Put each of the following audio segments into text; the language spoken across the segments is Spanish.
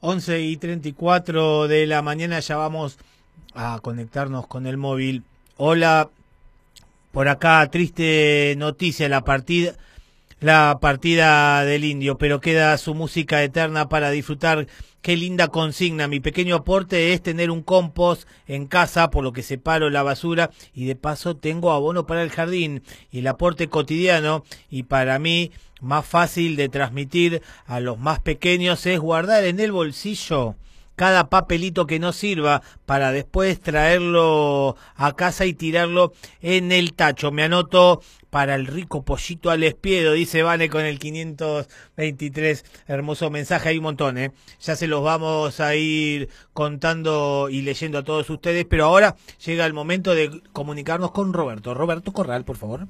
11:34 de la mañana, ya vamos a conectarnos con el móvil. Hola, por acá, triste noticia, la partida del Indio, pero queda su música eterna para disfrutar. Qué linda consigna. Mi pequeño aporte es tener un compost en casa, por lo que separo la basura y de paso tengo abono para el jardín. Y el aporte cotidiano, y para mí más fácil de transmitir a los más pequeños, es guardar en el bolsillo cada papelito que no sirva para después traerlo a casa y tirarlo en el tacho. Me anoto para el rico pollito al espiedo, dice Vane con el 523. Hermoso mensaje, hay un montón, ¿eh? Ya se los vamos a ir contando y leyendo a todos ustedes, pero ahora llega el momento de comunicarnos con Roberto. Roberto Corral, por favor.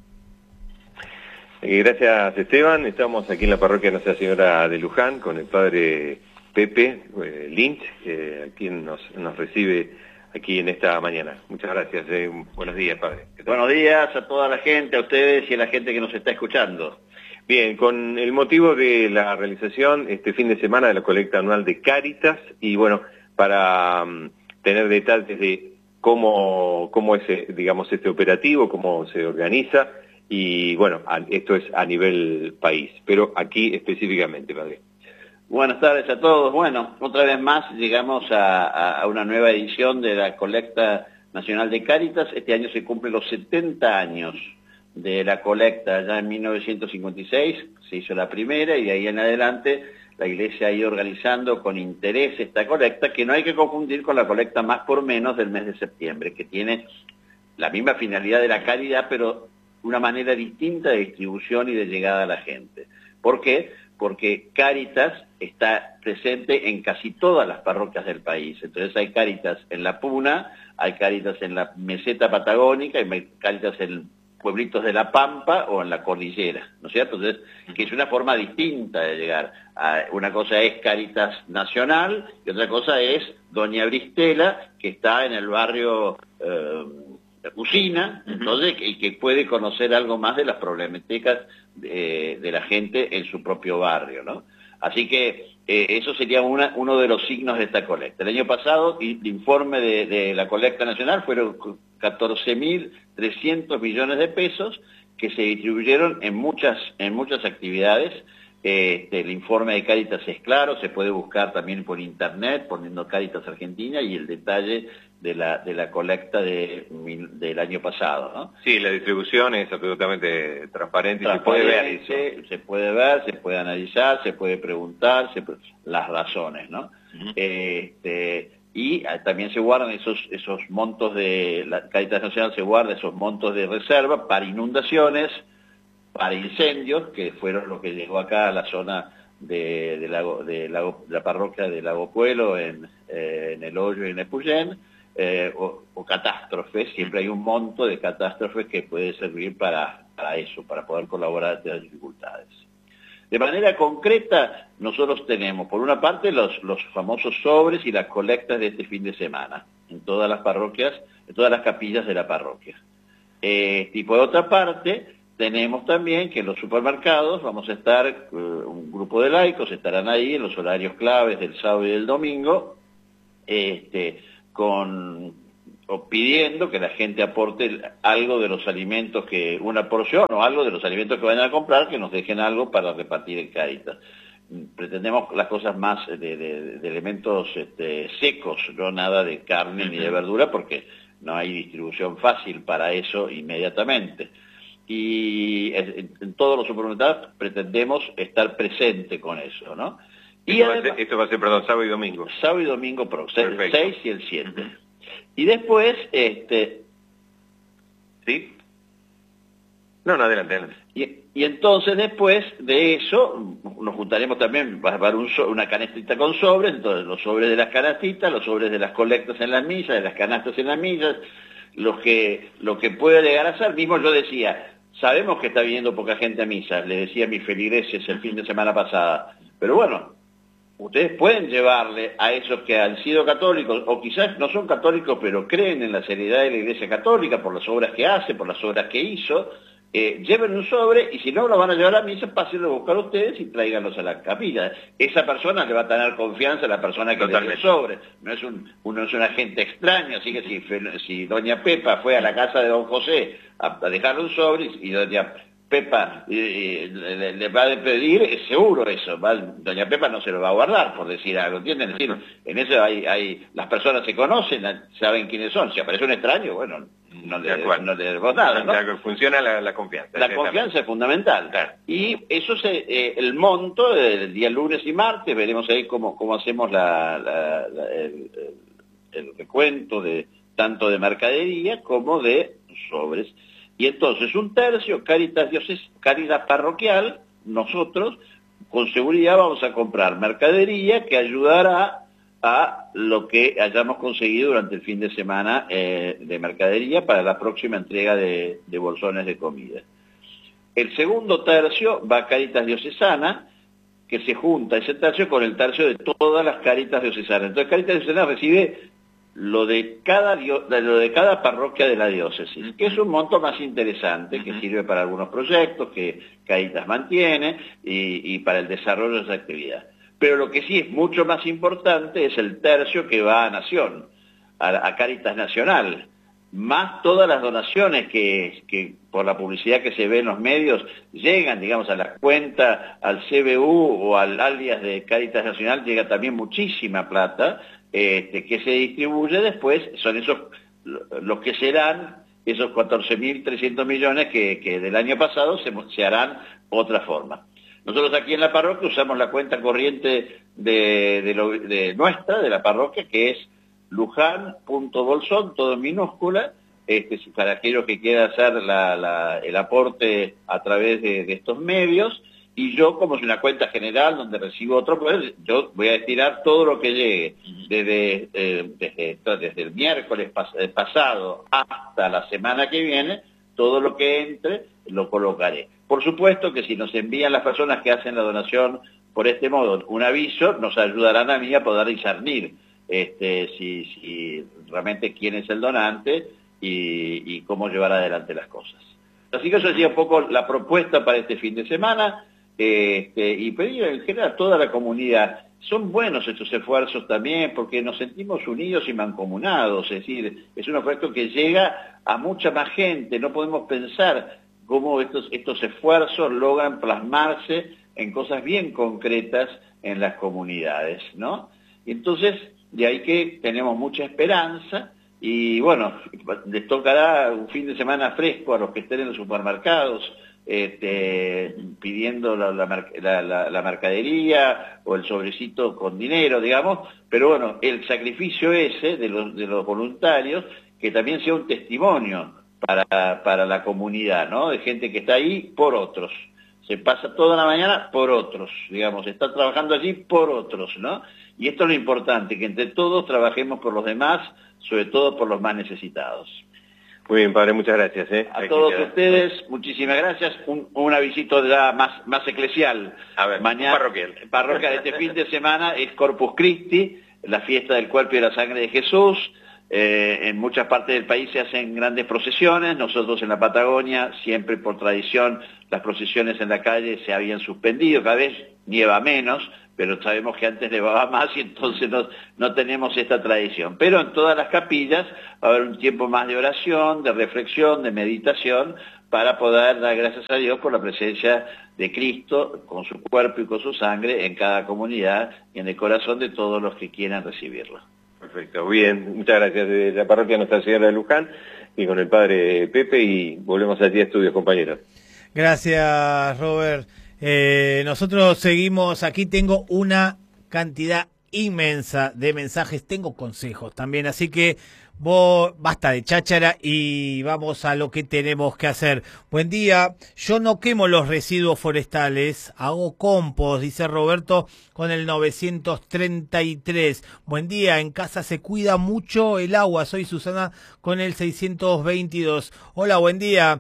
Gracias, Esteban. Estamos aquí en la parroquia Nuestra Señora de Luján con el padre Pepe Lynch, a quien nos recibe aquí en esta mañana. Muchas gracias. Buenos días, padre. Buenos días a toda la gente, a ustedes y a la gente que nos está escuchando. Bien, con el motivo de la realización este fin de semana de la colecta anual de Cáritas, y bueno, para tener detalles de cómo es, digamos, este operativo, cómo se organiza, y bueno, esto es a nivel país, pero aquí específicamente, padre. Buenas tardes a todos. Bueno, otra vez más llegamos a una nueva edición de la colecta nacional de Cáritas. Este año se cumplen los 70 años de la colecta. Ya en 1956 se hizo la primera y de ahí en adelante la Iglesia ha ido organizando con interés esta colecta, que no hay que confundir con la colecta más por menos del mes de septiembre, que tiene la misma finalidad de la caridad, pero una manera distinta de distribución y de llegada a la gente. ¿Por qué? Porque Cáritas está presente en casi todas las parroquias del país. Entonces hay Cáritas en la Puna, hay Cáritas en la meseta patagónica, hay Cáritas en pueblitos de la Pampa o en la cordillera, ¿no es cierto? Entonces, que es una forma distinta de llegar. Una cosa es Cáritas Nacional y otra cosa es Doña Bristela, que está en el barrio Usina, entonces, y que puede conocer algo más de las problemáticas de la gente en su propio barrio, ¿no? Así que eso sería uno de los signos de esta colecta. El año pasado, el informe de la colecta nacional fueron 14.300 millones de pesos que se distribuyeron en muchas actividades. El informe de Cáritas es claro, se puede buscar también por internet poniendo Cáritas Argentina y el detalle de la colecta del año pasado, ¿no? Sí, la distribución es absolutamente transparente y se puede ver eso. Se puede ver, se puede analizar, se puede preguntar las razones, ¿no? Y también se guardan esos montos de la Cáritas Nacional, se guarda esos montos de reserva para inundaciones, para incendios, que fueron lo que llegó acá a la zona de la parroquia de Lago Puelo, en El Hoyo y en Epuyén, o catástrofes. Siempre hay un monto de catástrofes que puede servir para eso, para poder colaborar ante las dificultades. De manera concreta, nosotros tenemos, por una parte, los famosos sobres y las colectas de este fin de semana, en todas las parroquias, en todas las capillas de la parroquia. Y por otra parte, tenemos también que en los supermercados vamos a estar, un grupo de laicos estarán ahí en los horarios claves del sábado y del domingo, o pidiendo que la gente aporte algo de los alimentos, una porción o algo de los alimentos que vayan a comprar, que nos dejen algo para repartir en Cáritas. Pretendemos las cosas más de elementos secos, no nada de carne ni de verdura, porque no hay distribución fácil para eso inmediatamente. Y en todos los supermercados pretendemos estar presente con eso, ¿no? Y esto va a ser, perdón, sábado y domingo. Sábado y domingo, el 6 y el 7. Y después, ¿sí? No, adelante. Y entonces después de eso, nos juntaremos también para una canastita con sobres, entonces los sobres de las canastitas, los sobres de las colectas en las misas, de las canastas en las misas, lo que puede llegar a ser. Mismo yo decía, sabemos que está viniendo poca gente a misa, le decía a mis feligreses el fin de semana pasada, pero bueno, ustedes pueden llevarle a esos que han sido católicos, o quizás no son católicos, pero creen en la seriedad de la Iglesia Católica por las obras que hace, por las obras que hizo, lleven un sobre y si no lo van a llevar a misa, pásenlo a buscar ustedes y tráiganlos a la capilla. Esa persona le va a tener confianza a la persona que le dio el sobre. No es uno es un agente extraño, así que si doña Pepa fue a la casa de don José a dejarle un sobre y doña Pepa le va a pedir, es seguro eso, doña Pepa no se lo va a guardar, por decir algo, ¿entienden? Es decir, en eso las personas se conocen, saben quiénes son. Si aparece un extraño, bueno, no le debemos nada, ¿no? Funciona la confianza. La confianza es fundamental. Claro. Y eso el monto, el día lunes y martes, veremos ahí cómo hacemos el recuento tanto de mercadería como de sobres. Y entonces un tercio, Cáritas parroquial, nosotros con seguridad vamos a comprar mercadería que ayudará a lo que hayamos conseguido durante el fin de semana de mercadería para la próxima entrega de bolsones de comida. El segundo tercio va a Cáritas Diocesana, que se junta ese tercio con el tercio de todas las Cáritas Diocesanas. Entonces Cáritas Diocesana recibe lo de cada parroquia de la diócesis, que es un monto más interesante, que sirve para algunos proyectos que Cáritas mantiene y para el desarrollo de esa actividad. Pero lo que sí es mucho más importante es el tercio que va a Nación, a Cáritas Nacional, más todas las donaciones que por la publicidad que se ve en los medios llegan, digamos, a la cuenta, al CBU o al alias de Cáritas Nacional, llega también muchísima plata, que se distribuye después, son los que serán esos 14.300 millones que del año pasado se harán otra forma. Nosotros aquí en la parroquia usamos la cuenta corriente de nuestra, de la parroquia, que es luján.bolsón, todo en minúscula, para aquellos que quieran hacer el aporte a través de estos medios. Y yo, como es una cuenta general donde recibo otro, pues yo voy a destinar todo lo que llegue, desde el miércoles pasado hasta la semana que viene, todo lo que entre lo colocaré. Por supuesto que si nos envían las personas que hacen la donación por este modo un aviso, nos ayudarán a mí a poder discernir si realmente quién es el donante y cómo llevar adelante las cosas. Así que eso sería un poco la propuesta para este fin de semana. Y pedir en general a toda la comunidad, son buenos estos esfuerzos también porque nos sentimos unidos y mancomunados, es decir, es un esfuerzo que llega a mucha más gente, no podemos pensar cómo estos esfuerzos logran plasmarse en cosas bien concretas en las comunidades, ¿no? Y entonces, de ahí que tenemos mucha esperanza y bueno, les tocará un fin de semana fresco a los que estén en los supermercados, pidiendo la mercadería o el sobrecito con dinero, digamos, pero bueno, el sacrificio ese de los voluntarios, que también sea un testimonio para la comunidad, ¿no? De gente que está ahí por otros, se pasa toda la mañana por otros, digamos, está trabajando allí por otros, ¿no? Y esto es lo importante, que entre todos trabajemos por los demás, sobre todo por los más necesitados. Muy bien, padre, muchas gracias. A todos ustedes, muchísimas gracias. Un avisito ya más eclesial. A ver, mañana, parroquial. Parroquia de este fin de semana es Corpus Christi, la fiesta del cuerpo y la sangre de Jesús. En muchas partes del país se hacen grandes procesiones. Nosotros en la Patagonia, siempre por tradición, las procesiones en la calle se habían suspendido. Cada vez nieva menos, pero sabemos que antes nevaba más y entonces no tenemos esta tradición. Pero en todas las capillas va a haber un tiempo más de oración, de reflexión, de meditación, para poder dar gracias a Dios por la presencia de Cristo con su cuerpo y con su sangre en cada comunidad y en el corazón de todos los que quieran recibirlo. Perfecto, bien, muchas gracias. De la parroquia Nuestra Señora de Luján y con el padre Pepe, y volvemos allí a estudios, compañeros. Gracias, Robert. Nosotros seguimos, aquí tengo una cantidad inmensa de mensajes, tengo consejos también, así que basta de cháchara y vamos a lo que tenemos que hacer. Buen día, yo no quemo los residuos forestales, hago compost, dice Roberto con el 933. Buen día, en casa se cuida mucho el agua, soy Susana con el 622. Hola, buen día.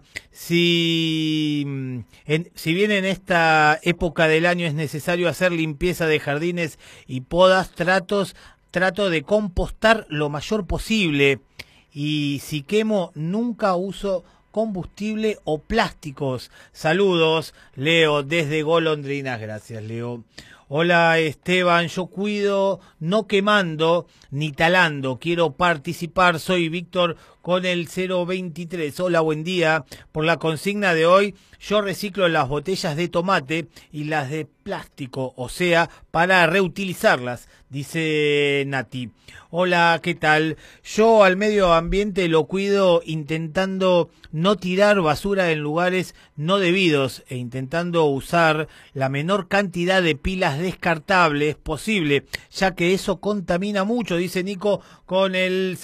Si bien en esta época del año es necesario hacer limpieza de jardines y podas, trato de compostar lo mayor posible, y si quemo nunca uso combustible o plásticos. Saludos, Leo, desde Golondrinas. Gracias, Leo. Hola Esteban, yo cuido no quemando ni talando, quiero participar, soy Víctor con el 023. Hola, buen día. Por la consigna de hoy, yo reciclo las botellas de tomate y las de plástico, o sea, para reutilizarlas, dice Nati. Hola, ¿qué tal? Yo al medio ambiente lo cuido intentando no tirar basura en lugares no debidos e intentando usar la menor cantidad de pilas descartables posible, ya que eso contamina mucho, dice Nico con el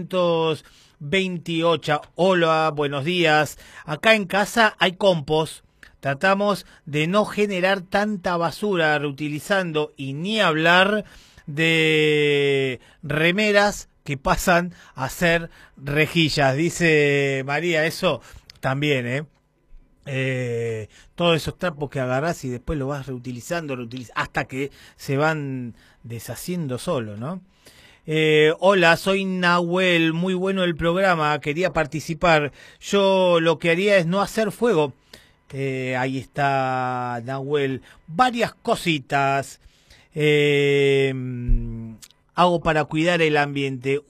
628. Hola, buenos días. Acá en casa hay compost. Tratamos de no generar tanta basura reutilizando y ni hablar de remeras que pasan a ser rejillas, dice María. Eso también, todos esos trapos que agarrás y después lo vas reutilizando, hasta que se van deshaciendo solo, ¿no? Hola, soy Nahuel, muy bueno el programa, quería participar. Yo lo que haría es no hacer fuego. Ahí está Nahuel. Varias cositas hago para cuidar el ambiente.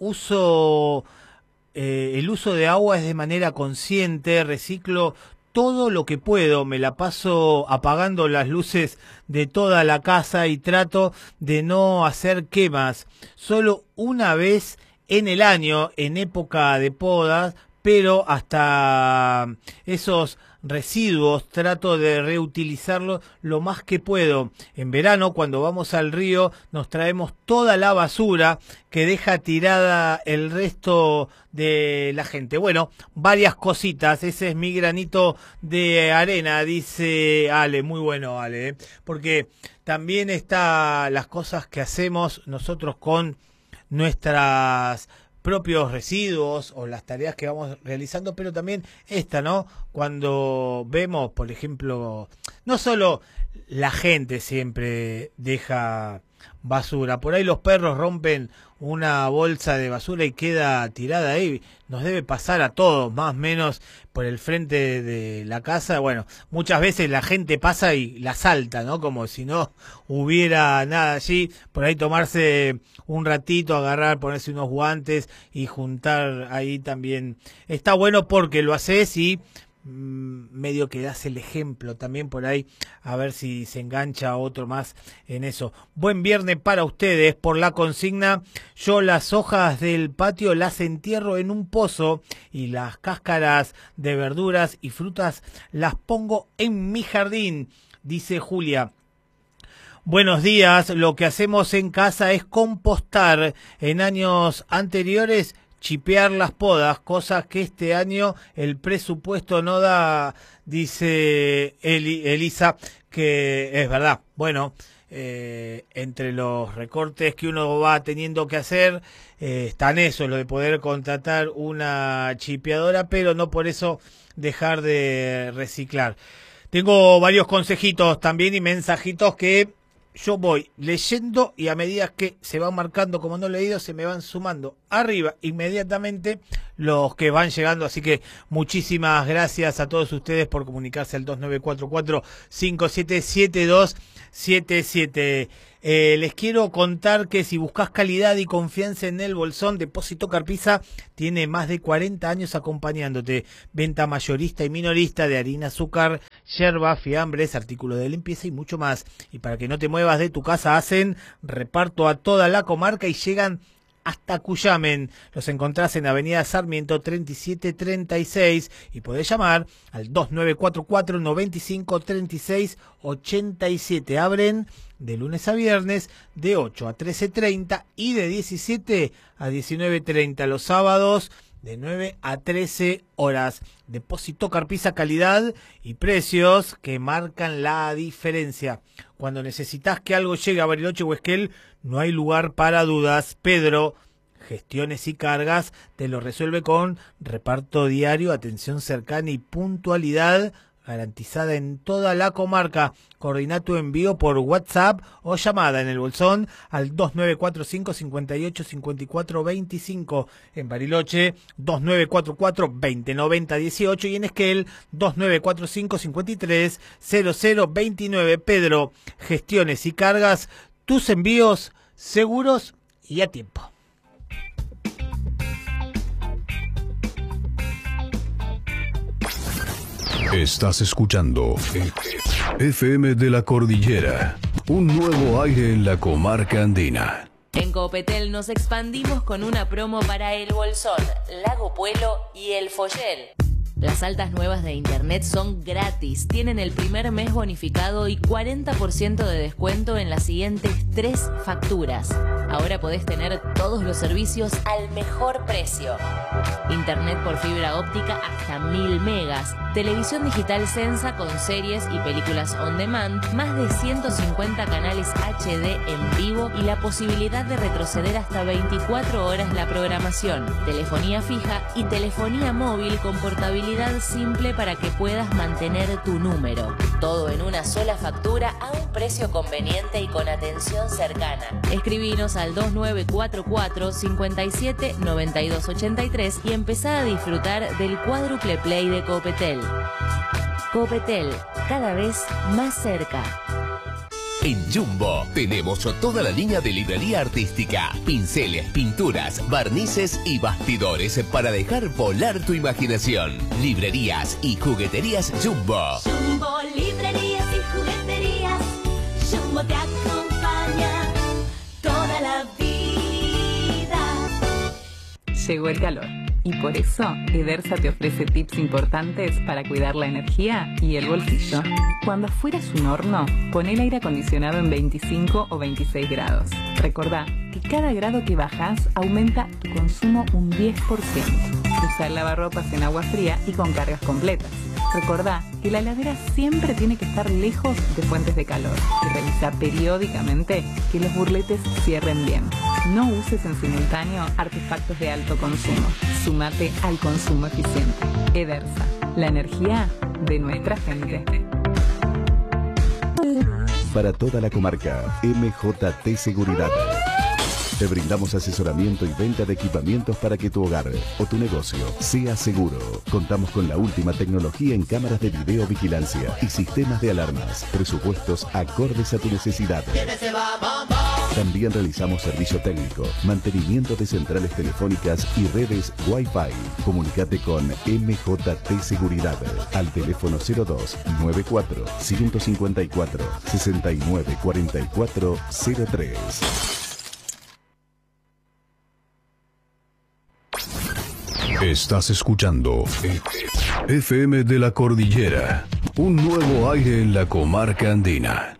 El uso de agua es de manera consciente, reciclo todo lo que puedo, me la paso apagando las luces de toda la casa y trato de no hacer quemas. Solo una vez en el año, en época de podas, pero hasta esos residuos trato de reutilizarlos lo más que puedo. En verano, cuando vamos al río, nos traemos toda la basura que deja tirada el resto de la gente. Bueno, varias cositas, ese es mi granito de arena, dice Ale. Muy bueno, Ale, porque también está las cosas que hacemos nosotros con nuestras propios residuos o las tareas que vamos realizando, pero también esta, ¿no? Cuando vemos, por ejemplo, no solo la gente siempre deja basura, por ahí los perros rompen una bolsa de basura y queda tirada ahí. Nos debe pasar a todos, más o menos por el frente de la casa. Bueno, muchas veces la gente pasa y la salta, ¿no? Como si no hubiera nada allí. Por ahí tomarse un ratito, agarrar, ponerse unos guantes y juntar ahí también. Está bueno porque lo haces y medio que das el ejemplo también por ahí, a ver si se engancha otro más en eso. Buen viernes para ustedes. Por la consigna, yo las hojas del patio las entierro en un pozo y las cáscaras de verduras y frutas las pongo en mi jardín, dice Julia. Buenos días, lo que hacemos en casa es compostar. En años anteriores chipear las podas, cosas que este año el presupuesto no da, dice Elisa, que es verdad. Bueno, entre los recortes que uno va teniendo que hacer, están eso, lo de poder contratar una chipeadora, pero no por eso dejar de reciclar. Tengo varios consejitos también y mensajitos que yo voy leyendo y a medida que se van marcando como no leído, se me van sumando arriba inmediatamente los que van llegando. Así que muchísimas gracias a todos ustedes por comunicarse al 2944-577277. Les quiero contar que si buscas calidad y confianza en el Bolsón, Depósito Carpisa tiene más de 40 años acompañándote. Venta mayorista y minorista de harina, azúcar, yerba, fiambres, artículos de limpieza y mucho más. Y para que no te muevas de tu casa, hacen reparto a toda la comarca y llegan hasta Cuyamen. Los encontrás en Avenida Sarmiento 3736 y podés llamar al 2944-953687. Abren de lunes a viernes de 8 a 13:30 y de 17 a 19:30. Los sábados de 9 a 13 horas. Depósito Carpisa, calidad y precios que marcan la diferencia. Cuando necesitas que algo llegue a Bariloche o Esquel, no hay lugar para dudas. Pedro Gestiones y Cargas te lo resuelve con reparto diario, atención cercana y puntualidad garantizada en toda la comarca. Coordina tu envío por WhatsApp o llamada en el Bolsón al 2945 58 54 25, en Bariloche 2944 2090 18 y en Esquel 2945 53 00 29. Pedro, gestiones y cargas, tus envíos seguros y a tiempo. Estás escuchando FM de la Cordillera, un nuevo aire en la comarca andina. En Copetel nos expandimos con una promo para El Bolsón, Lago Puelo y El Follel. Las altas nuevas de internet son gratis, tienen el primer mes bonificado y 40% de descuento en las siguientes 3 facturas. Ahora podés tener todos los servicios al mejor precio. Internet por fibra óptica hasta 1000 megas, televisión digital Sensa con series y películas on demand, más de 150 canales HD en vivo y la posibilidad de retroceder hasta 24 horas la programación, telefonía fija y telefonía móvil con portabilidad simple para que puedas mantener tu número. Todo en una sola factura a un precio conveniente y con atención cercana. Escribinos al 2944 57 92 83 y empezá a disfrutar del cuádruple play de Copetel. Copetel, cada vez más cerca. En Jumbo tenemos toda la línea de librería artística, pinceles, pinturas, barnices y bastidores para dejar volar tu imaginación. Librerías y jugueterías Jumbo. Jumbo, librerías y jugueterías. Jumbo te acompaña toda la vida. Llegó el calor. Y por eso, Edersa te ofrece tips importantes para cuidar la energía y el bolsillo. Cuando afuera es un horno, pon el aire acondicionado en 25 o 26 grados. Recordá que cada grado que bajas aumenta tu consumo un 10%. Usa el lavarropas en agua fría y con cargas completas. Recordá que la heladera siempre tiene que estar lejos de fuentes de calor y revisa periódicamente que los burletes cierren bien. No uses en simultáneo artefactos de alto consumo. Súmate al consumo eficiente. Edersa, la energía de nuestra gente. Para toda la comarca, MJT Seguridad. Te brindamos asesoramiento y venta de equipamientos para que tu hogar o tu negocio sea seguro. Contamos con la última tecnología en cámaras de videovigilancia y sistemas de alarmas. Presupuestos acordes a tu necesidad. También realizamos servicio técnico, mantenimiento de centrales telefónicas y redes Wi-Fi. Comunicate con MJT Seguridad al teléfono 02 94 154 69 44 03. Estás escuchando FM de la Cordillera, un nuevo aire en la comarca andina.